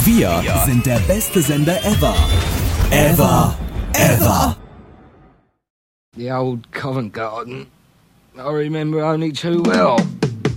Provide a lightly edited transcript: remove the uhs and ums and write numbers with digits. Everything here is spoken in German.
Wir sind der beste Sender ever. Ever. The old Covent Garden. I remember only too well.